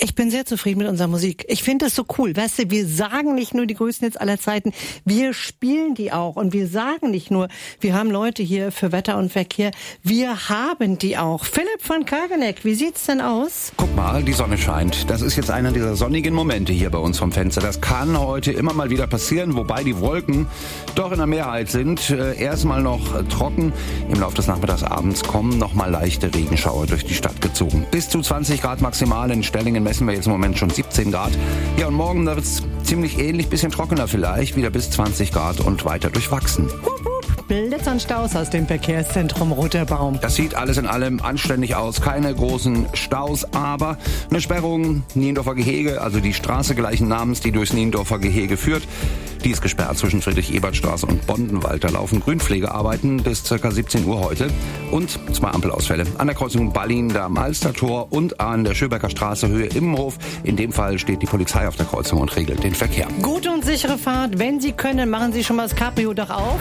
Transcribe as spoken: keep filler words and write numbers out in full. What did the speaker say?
Ich bin sehr zufrieden mit unserer Musik. Ich finde es so cool. Weißt du, wir sagen nicht nur die größten Hits aller Zeiten, wir spielen die auch. Und wir sagen nicht nur, wir haben Leute hier für Wetter und Verkehr, wir haben die auch. Philipp von Kageneck, wie sieht's denn aus? Guck mal, die Sonne scheint. Das ist jetzt einer dieser sonnigen Momente hier bei uns vom Fenster. Das kann heute immer mal wieder passieren, wobei die Wolken doch in der Mehrheit sind. Äh, erstmal noch äh, trocken. Im Laufe des Nachmittags abends kommen noch mal leichte Regenschauer durch die Stadt gezogen. Bis zu zwanzig Grad maximal. In Stellingen messen wir jetzt im Moment schon siebzehn Grad. Ja, und morgen, da wird's ziemlich ähnlich, bisschen trockener vielleicht, wieder bis zwanzig Grad und weiter durchwachsen. Blitz und Staus aus dem Verkehrszentrum Roter Baum. Das sieht alles in allem anständig aus. Keine großen Staus, aber eine Sperrung Niendorfer Gehege, also die Straße gleichen Namens, die durchs Niendorfer Gehege führt. Die ist gesperrt zwischen Friedrich-Ebert-Straße und Bondenwald. Da laufen Grünpflegearbeiten bis ca. siebzehn Uhr heute. Und zwei Ampelausfälle. An der Kreuzung Ballin, da am Alstertor und an der Schöbecker Straße Höhe Immenhof. In dem Fall steht die Polizei auf der Kreuzung und regelt den Verkehr. Gute und sichere Fahrt. Wenn Sie können, machen Sie schon mal das Cabrio-Dach auf.